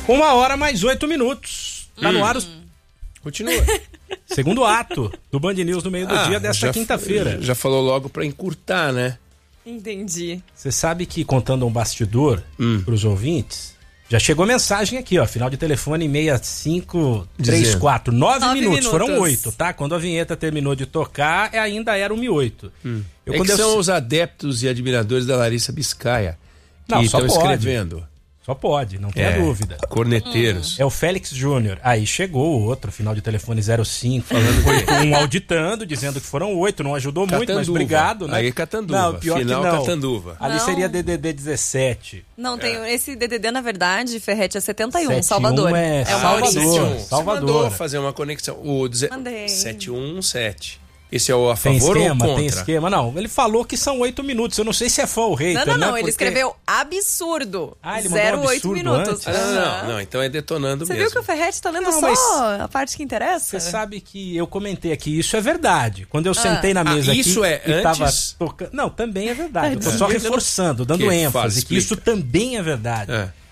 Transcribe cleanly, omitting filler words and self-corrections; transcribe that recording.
1h mais 8 minutos. Tá no ar. Continua. Segundo ato do Band News no meio do dia desta quinta-feira. Já falou logo pra encurtar, né? Entendi. Você sabe que, contando um bastidor pros ouvintes, já chegou mensagem aqui, ó. Final de telefone 6534. 9 minutos. Foram 8, tá? Quando a vinheta terminou de tocar, ainda era 1h08. São os adeptos e admiradores da Larissa Biscaia que estão escrevendo. Só pode, não tenha dúvida. Corneteiros. É o Félix Júnior. Aí chegou o outro, final de telefone 05, falando um auditando, dizendo que foram 8, não ajudou muito, mas obrigado, né? Aí é Catanduva, não, pior final que não. Catanduva. Ali seria DDD 17. Não, tem esse DDD, na verdade, Ferretti, é 71, 71 Salvador. É o Maurício. Salvador. Mandou fazer uma conexão. Mandei. 717. Esse é o a favor ou contra? Tem esquema, não. Ele falou que são 8 minutos. Eu não sei se é fã ou hater, Não. né? Ele Porque... escreveu absurdo. Ele mandou 08 minutos. Não, então é detonando Você mesmo. viu que o Ferretti tá lendo a parte que interessa? Você sabe que eu comentei aqui, isso é verdade. Quando eu sentei na mesa aqui isso é e antes? tava tocando... Não, também é verdade. Eu tô só reforçando, dando ênfase, que isso também é verdade.